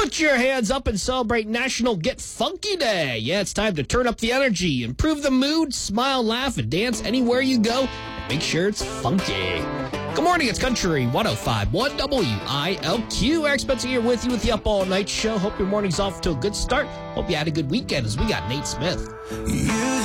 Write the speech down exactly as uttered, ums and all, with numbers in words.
Put your hands up and celebrate National Get Funky Day. Yeah, it's time to turn up the energy, improve the mood, smile, laugh, and dance anywhere you go. And make sure it's funky. Good morning, it's Country one oh five point one W I L Q. Eric Spencer here with you with the Up All Night Show. Hope your morning's off to a good start. Hope you had a good weekend as we got Nate Smith. You